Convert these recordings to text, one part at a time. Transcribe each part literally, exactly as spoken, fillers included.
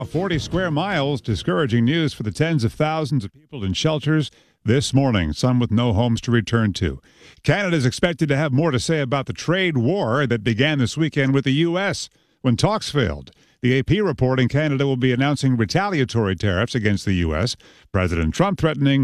forty square miles, discouraging news for the tens of thousands of people in shelters this morning, some with no homes to return to. Canada is expected to have more to say about the trade war that began this weekend with the U S when talks failed. The A P reporting Canada will be announcing retaliatory tariffs against the U S. President Trump threatening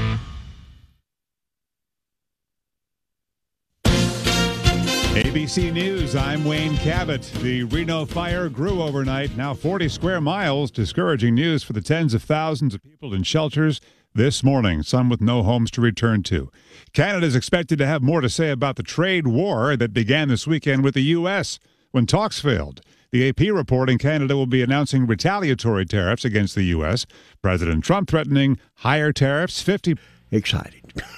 A B C News, I'm Wayne Cabot. The Reno fire grew overnight, now forty square miles, discouraging news for the tens of thousands of people in shelters this morning, some with no homes to return to. Canada is expected to have more to say about the trade war that began this weekend with the U S when talks failed. The A P reporting Canada will be announcing retaliatory tariffs against the U S. President Trump threatening higher tariffs, fifty. Excited.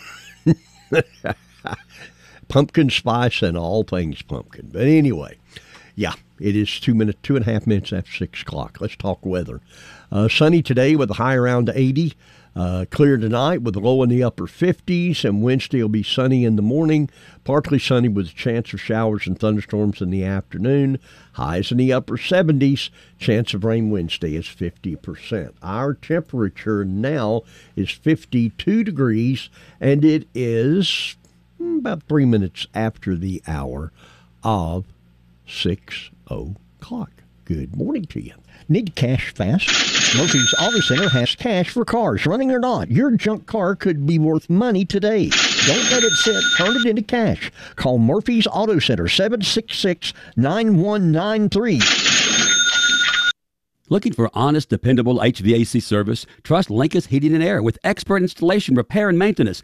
Pumpkin spice and all things pumpkin. But anyway, yeah, it is two minutes, two and a half minutes after six o'clock. Let's talk weather. Uh, sunny today with a high around eighty. Uh, clear tonight with a low in the upper fifties, and Wednesday will be sunny in the morning, partly sunny with a chance of showers and thunderstorms in the afternoon. Highs in the upper seventies. Chance of rain Wednesday is fifty percent. Our temperature now is fifty-two degrees, and it is about three minutes after the hour of six o'clock. Good morning to you. Need cash fast? Murphy's Auto Center has cash for cars, running or not. Your junk car could be worth money today. Don't let it sit. Turn it into cash. Call Murphy's Auto Center, seven six six, nine one nine three. Looking for honest, dependable H V A C service? Trust Linkus Heating and Air with expert installation, repair, and maintenance.